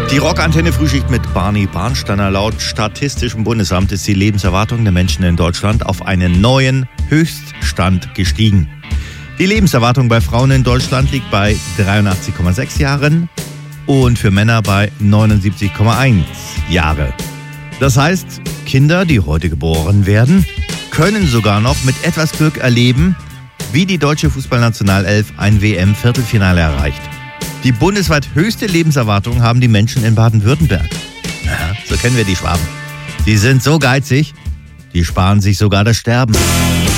Die Rockantenne Frühschicht mit Barney Barnsteiner. Laut Statistischem Bundesamt ist die Lebenserwartung der Menschen in Deutschland auf einen neuen Höchststand gestiegen. Die Lebenserwartung bei Frauen in Deutschland liegt bei 83,6 Jahren und für Männer bei 79,1 Jahre. Das heißt, Kinder, die heute geboren werden, können sogar noch mit etwas Glück erleben, wie die deutsche Fußballnationalelf ein WM-Viertelfinale erreicht. Die bundesweit höchste Lebenserwartung haben die Menschen in Baden-Württemberg. Ja, so kennen wir die Schwaben. Die sind so geizig, die sparen sich sogar das Sterben.